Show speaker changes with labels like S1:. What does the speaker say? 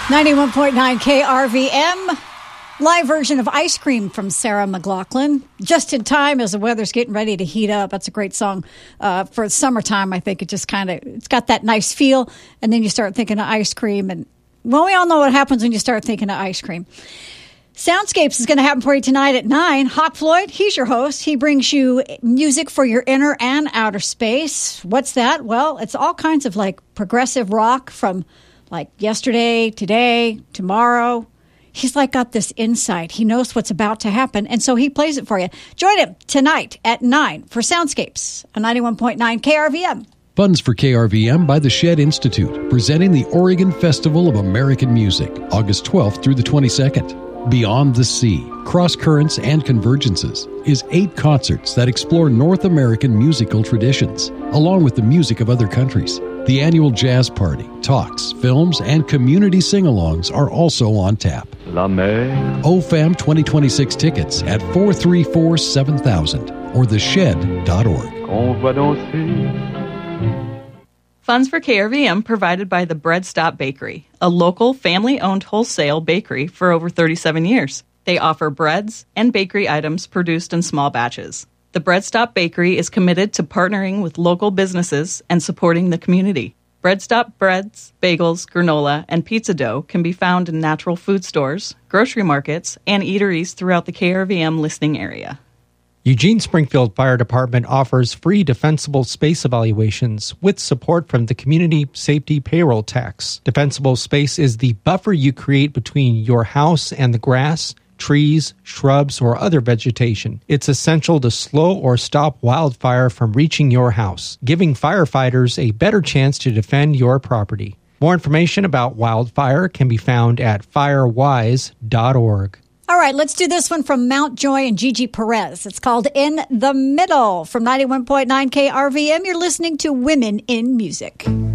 S1: 91.9 KRVM. Live version of Ice Cream from Sarah McLachlan. Just in time as the weather's getting ready to heat up. That's a great song for summertime. I think it just it's got that nice feel. And then you start thinking of ice cream. And well, we all know what happens when you start thinking of ice cream. Soundscapes is going to happen for you tonight at 9. Hawk Floyd, he's your host. He brings you music for your inner and outer space. What's that? Well, it's all kinds of like progressive rock from like yesterday, today, tomorrow. He's like got this insight. He knows what's about to happen, and so he plays it for you. Join him tonight at 9 for Soundscapes on 91.9 KRVM.
S2: Funds for KRVM by the Shed Institute, presenting the Oregon Festival of American Music, August 12th through the 22nd. Beyond the Sea, Cross Currents and Convergences is 8 concerts that explore North American musical traditions, along with the music of other countries. The annual jazz party, talks, films, and community sing-alongs are also on tap.
S3: La mer.
S2: OFAM 2026 tickets at 434-7000 or theshed.org.
S3: On va danser.
S4: Funds for KRVM provided by the Bread Stop Bakery, a local family-owned wholesale bakery for over 37 years. They offer breads and bakery items produced in small batches. The Bread Stop Bakery is committed to partnering with local businesses and supporting the community. Bread Stop breads, bagels, granola, and pizza dough can be found in natural food stores, grocery markets, and eateries throughout the KRVM listening area.
S5: Eugene Springfield Fire Department offers free defensible space evaluations with support from the Community Safety Payroll Tax. Defensible space is the buffer you create between your house and the grass, trees, shrubs, or other vegetation. It's essential to slow or stop wildfire from reaching your house, giving firefighters a better chance to defend your property. More information about wildfire can be found at firewise.org.
S1: All right, let's do this one from Mount Joy and Gigi Perez. It's called In the Middle from 91.9 KRVM. You're listening to Women in Music.